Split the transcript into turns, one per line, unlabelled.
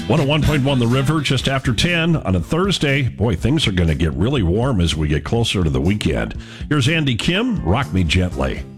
101.1 The River, just after 10 on a Thursday. Boy, things are going to get really warm as we get closer to the weekend. Here's Andy Kim, Rock Me Gently.